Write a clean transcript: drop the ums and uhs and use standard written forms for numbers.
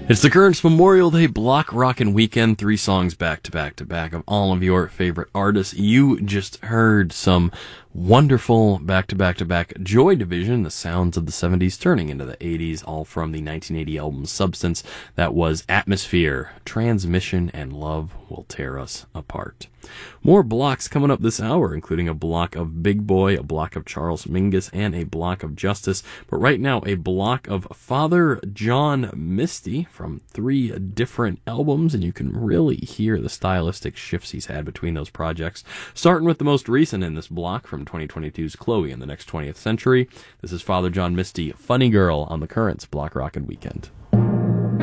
It's the Currents Memorial Day Block Rockin' Weekend. 3 songs back to back to back of all of your favorite artists. You just heard some wonderful back-to-back-to-back Joy Division, the sounds of the 70s turning into the 80s, all from the 1980 album Substance. That was Atmosphere, Transmission, and Love Will Tear Us Apart. More blocks coming up this hour, including a block of Big Boy, a block of Charles Mingus, and a block of Justice. But right now, a block of Father John Misty from 3 different albums, and you can really hear the stylistic shifts he's had between those projects. Starting with the most recent in this block from 2022's Chloe in the Next 20th Century. This is Father John Misty, Funny Girl on the Currents Block Rockin' Weekend.